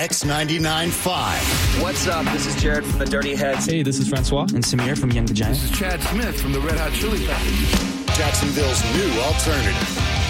X99.5. What's up? This is Jared from the Dirty Heads. Hey, this is Francois and Samir from Young Vagina. This is Chad Smith from the Red Hot Chili Peppers. Jacksonville's new alternative.